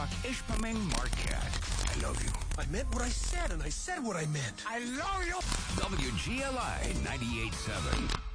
Rock, Ishpeming Marquette. I love you. I meant what I said, and I said what I meant. I love you. WGLI 98.7.